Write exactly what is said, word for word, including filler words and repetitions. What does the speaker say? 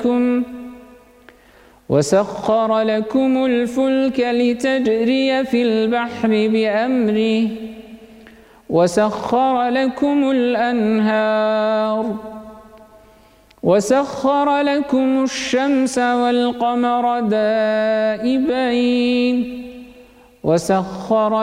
لكم وسخر لكم الفلك لتجري في البحر بأمره وسخر لكم الأنهار وسخر لكم الشمس والقمر دائبين وسخر